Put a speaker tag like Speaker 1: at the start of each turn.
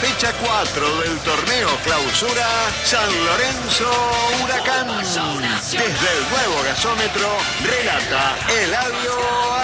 Speaker 1: fecha 4 del torneo Clausura San Lorenzo Huracán. Desde el nuevo gasómetro relata Eladio